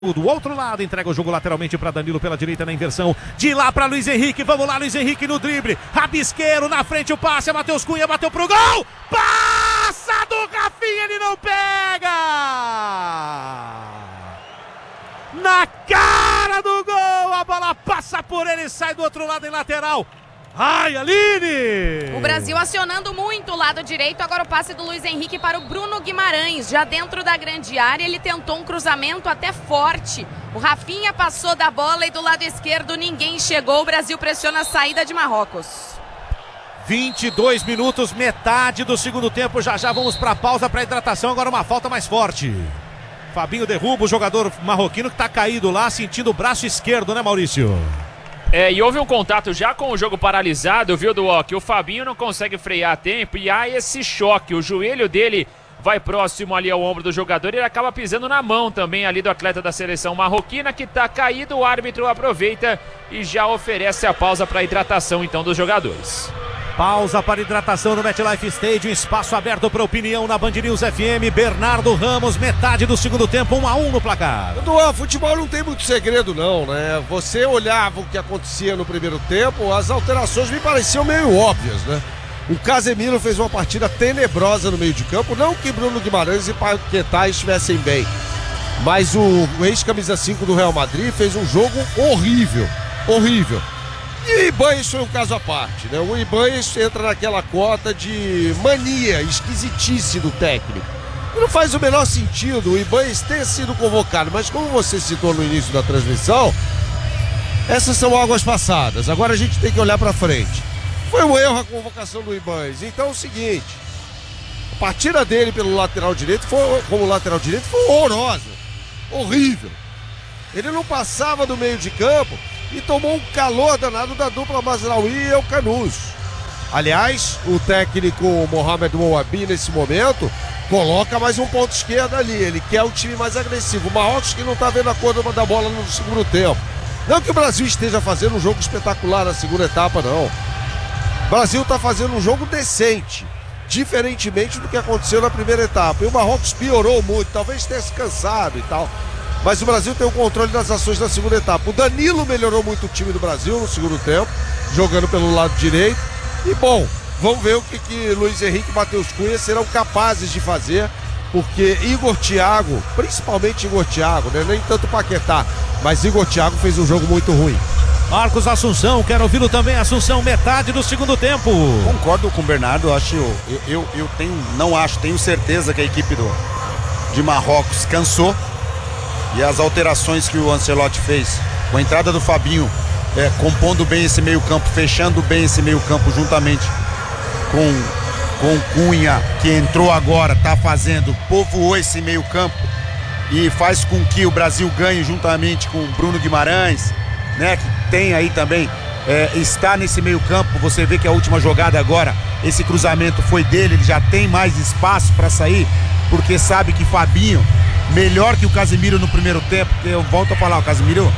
Do outro lado, entrega o jogo lateralmente para Danilo pela direita na inversão. De lá para Luiz Henrique. Vamos lá, Luiz Henrique no drible. Rabisqueiro na frente, o passe. Matheus Cunha bateu pro gol. Passa do Rafinha, ele não pega. Na cara do gol, a bola passa por ele, sai do outro lado em lateral. Ai, Aline! O Brasil acionando muito o lado direito. Agora o passe do Luiz Henrique para o Bruno Guimarães. Já dentro da grande área, ele tentou um cruzamento até forte. O Rafinha passou da bola e do lado esquerdo ninguém chegou. O Brasil pressiona a saída de Marrocos. 22 minutos, metade do segundo tempo. Já vamos para a pausa, para hidratação. Agora uma falta mais forte. Fabinho derruba o jogador marroquino que está caído lá, sentindo o braço esquerdo, né, Maurício? E houve um contato já com o jogo paralisado, viu, Duoc? O Fabinho não consegue frear a tempo e há esse choque. O joelho dele vai próximo ali ao ombro do jogador e ele acaba pisando na mão também ali do atleta da seleção marroquina que está caído. O árbitro aproveita e já oferece a pausa para hidratação então dos jogadores. Pausa para hidratação no MetLife Stadium, espaço aberto para opinião na Band News FM. Bernardo Ramos, metade do segundo tempo, 1-1 no placar. Duan, futebol não tem muito segredo não, né? Você olhava o que acontecia no primeiro tempo, as alterações me pareciam meio óbvias, né? O Casemiro fez uma partida tenebrosa no meio de campo, não que Bruno Guimarães e Paquetá estivessem bem, mas o ex-camisa 5 do Real Madrid fez um jogo horrível, horrível. E o Ibanez foi um caso à parte, né? O Ibanez entra naquela cota de mania esquisitice do técnico. E não faz o menor sentido o Ibanez ter sido convocado, mas como você citou no início da transmissão, essas são águas passadas. Agora a gente tem que olhar pra frente. Foi um erro a convocação do Ibanez. Então é o seguinte, a partida dele pelo lateral direito como lateral direito foi horrorosa, horrível. Ele não passava do meio de campo e tomou um calor danado da dupla Mazraoui e El Khanous. Aliás, o técnico Mohamed Mouabi nesse momento coloca mais um ponto esquerdo ali. Ele quer o time mais agressivo. O Marrocos que não está vendo a cor da bola no segundo tempo. Não que o Brasil esteja fazendo um jogo espetacular na segunda etapa, não. O Brasil está fazendo um jogo decente, diferentemente do que aconteceu na primeira etapa. E o Marrocos piorou muito, talvez tenha se cansado e tal. Mas o Brasil tem o controle das ações na segunda etapa. O Danilo melhorou muito o time do Brasil no segundo tempo, jogando pelo lado direito. E bom, vamos ver o que Luiz Henrique e Matheus Cunha serão capazes de fazer, porque Igor Thiago, principalmente Igor Thiago, né? Nem tanto Paquetá, mas Igor Thiago fez um jogo muito ruim. Marcos Assunção, quero ouvi-lo também. Assunção, metade do segundo tempo. Concordo com o Bernardo, tenho certeza que a equipe de Marrocos cansou. E as alterações que o Ancelotti fez, com a entrada do Fabinho, compondo bem esse meio campo, fechando bem esse meio campo juntamente com o Cunha, que entrou agora, povoou esse meio campo e faz com que o Brasil ganhe juntamente com o Bruno Guimarães, né, que tem aí também, está nesse meio campo. Você vê que a última jogada agora, esse cruzamento foi dele, ele já tem mais espaço para sair, porque sabe que Fabinho melhor que o Casemiro no primeiro tempo, porque eu volto a falar, o Casemiro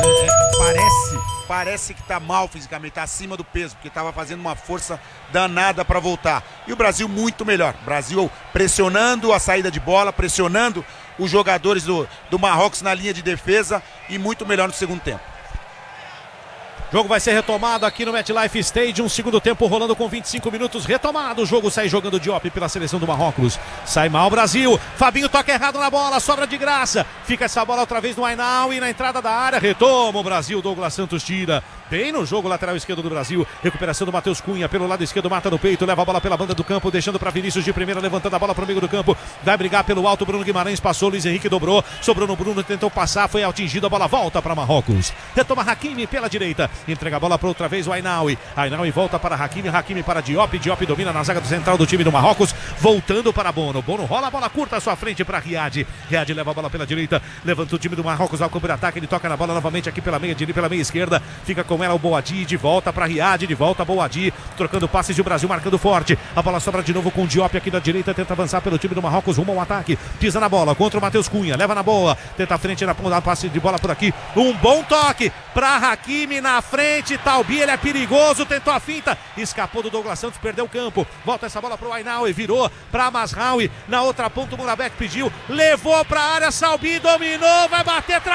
parece que tá mal fisicamente, tá acima do peso, porque tava fazendo uma força danada para voltar. E o Brasil muito melhor, Brasil pressionando a saída de bola, pressionando os jogadores do Marrocos na linha de defesa e muito melhor no segundo tempo. O jogo vai ser retomado aqui no MetLife Stadium, segundo tempo rolando com 25 minutos, retomado o jogo, sai jogando Diop pela seleção do Marrocos, sai mal o Brasil, Fabinho toca errado na bola, sobra de graça, fica essa bola outra vez no Ainal e na entrada da área, retoma o Brasil, Douglas Santos tira, bem no jogo lateral esquerdo do Brasil, recuperação do Matheus Cunha, pelo lado esquerdo mata no peito, leva a bola pela banda do campo, deixando para Vinícius de primeira, levantando a bola para o meio do campo, vai brigar pelo alto, Bruno Guimarães passou, Luiz Henrique dobrou, sobrou no Bruno, tentou passar, foi atingido, a bola volta para Marrocos, retoma Hakimi pela direita, entrega a bola para outra vez o Ainaoui volta para Hakimi para Diop domina na zaga do central do time do Marrocos, voltando para Bono rola a bola curta à sua frente para Riad leva a bola pela direita, levanta o time do Marrocos ao campo de ataque, ele toca na bola novamente aqui pela meia esquerda, fica com com ela o Boadi, de volta para Riad, de volta Boadi, trocando passes de Brasil, marcando forte. A bola sobra de novo com o Diop aqui da direita, tenta avançar pelo time do Marrocos rumo ao ataque. Pisa na bola contra o Matheus Cunha, leva na boa, tenta a frente na ponta, passe de bola por aqui. Um bom toque para Hakimi na frente. Talbi, ele é perigoso, tentou a finta, escapou do Douglas Santos, perdeu o campo. Volta essa bola pro Ainaui, virou para Masraoui. Na outra ponta o Mourabek pediu, levou para a área, Salbi dominou, vai bater.